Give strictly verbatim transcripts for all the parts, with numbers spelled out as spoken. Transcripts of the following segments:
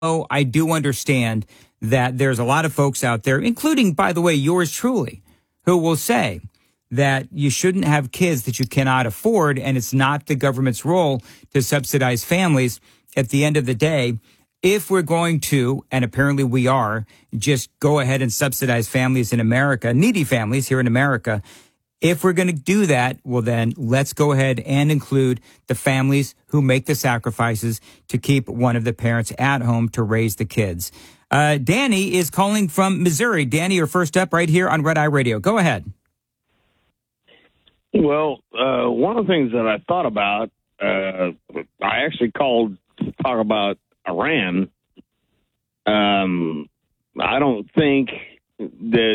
Oh, I do understand that there's a lot of folks out there, including, by the way, yours truly, who will say that you shouldn't have kids that you cannot afford, and it's not the government's role to subsidize families. At the end of the day, if we're going to, and apparently we are, just go ahead and subsidize families in America, needy families here in America, if we're going to do that, well, then let's go ahead and include the families who make the sacrifices to keep one of the parents at home to raise the kids. Uh, Danny is calling from Missouri. Danny, you're first up right here on Red Eye Radio. Go ahead. Well, uh, one of the things that I thought about, uh, I actually called to talk about Iran. Um, I don't think that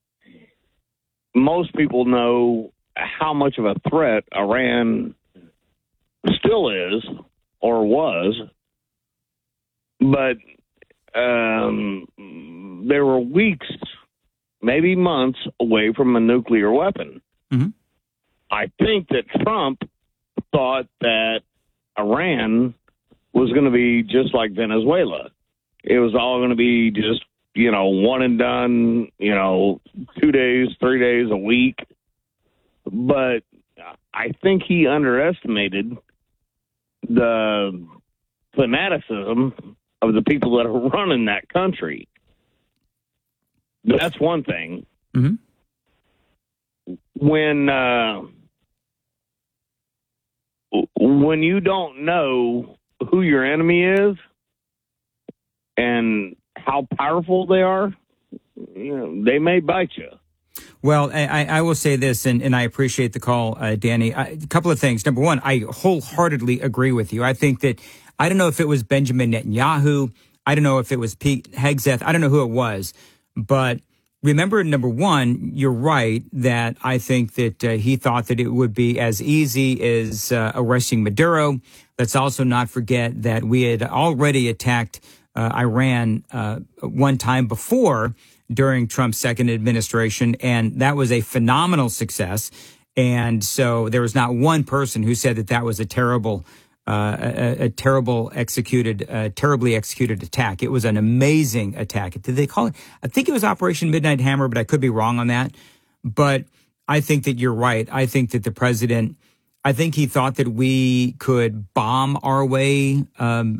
most people know how much of a threat Iran still is or was, but um, they were weeks, maybe months away from a nuclear weapon. Mm-hmm. I think that Trump thought that Iran was going to be just like Venezuela. It was all going to be just, you know, one and done, you know, two days, three days a week. But I think he underestimated the fanaticism of the people that are running that country. That's one thing. Mm-hmm. When uh, when you don't know who your enemy is and how powerful they are, you know, they may bite you. Well, I, I will say this, and, and I appreciate the call, uh, Danny. I, a couple of things. Number one, I wholeheartedly agree with you. I think that, I don't know if it was Benjamin Netanyahu. I don't know if it was Pete Hegseth. I don't know who it was. But remember, number one, you're right that I think that uh, he thought that it would be as easy as uh, arresting Maduro. Let's also not forget that we had already attacked uh, Iran uh, one time before during Trump's second administration, and that was a phenomenal success. And so there was not one person who said that that was a terrible, uh, a, a terrible executed, uh, terribly executed attack. It was an amazing attack. Did they call it? I think it was Operation Midnight Hammer, but I could be wrong on that. But I think that you're right. I think that the president, I think he thought that we could bomb our way um,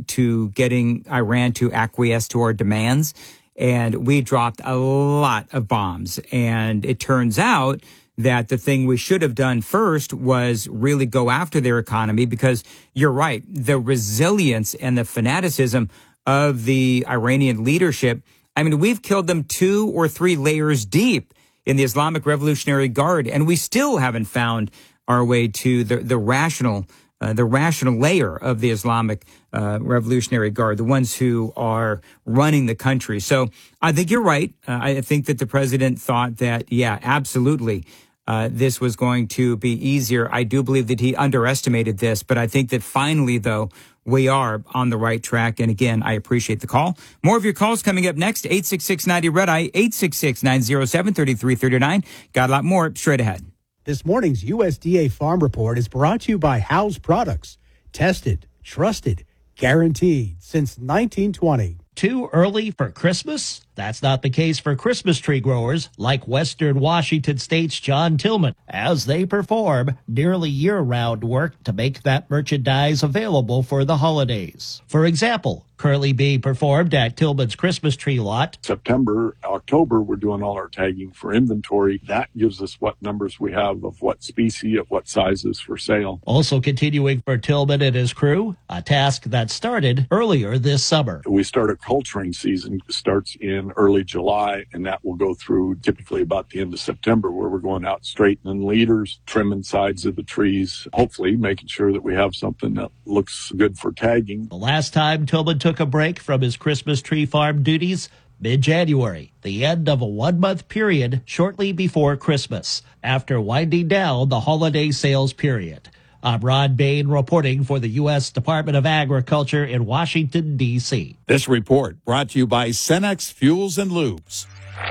to getting Iran to acquiesce to our demands. And we dropped a lot of bombs. And it turns out that the thing we should have done first was really go after their economy, because you're right, the resilience and the fanaticism of the Iranian leadership. I mean, we've killed them two or three layers deep in the Islamic Revolutionary Guard, and we still haven't found our way to the, the rational Uh, the rational layer of the Islamic uh, Revolutionary Guard, the ones who are running the country. So I think you're right. Uh, I think that the president thought that, yeah, absolutely, uh, this was going to be easier. I do believe that he underestimated this, but I think that finally, though, we are on the right track. And again, I appreciate the call. More of your calls coming up next. eight six six ninety Red Eye, eight six six, nine oh seven, three three three nine. Got a lot more straight ahead. This morning's U S D A Farm Report is brought to you by Howes Products. Tested, trusted, guaranteed since nineteen twenty. Too early for Christmas? That's not the case for Christmas tree growers like Western Washington State's John Tillman, as they perform nearly year-round work to make that merchandise available for the holidays. For example, Curly Bee performed at Tillman's Christmas tree lot. September, October, we're doing all our tagging for inventory. That gives us what numbers we have of what species, of what sizes for sale. Also continuing for Tillman and his crew, a task that started earlier this summer. We start a culturing season, starts in early July, and that will go through typically about the end of September, where we're going out straightening leaders, trimming sides of the trees, hopefully making sure that we have something that looks good for tagging. The last time Tillman took a break from his Christmas tree farm duties, mid-January, the end of a one-month period shortly before Christmas, after winding down the holiday sales period. I'm Ron Bain reporting for the U S Department of Agriculture in Washington, D C This report brought to you by Cenex Fuels and Lubes.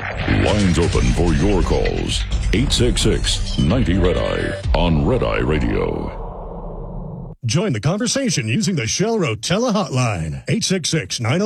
Lines open for your calls. eight six six, ninety Red Eye on Red Eye Radio. Join the conversation using the Shell Rotella hotline. eight six six, nine oh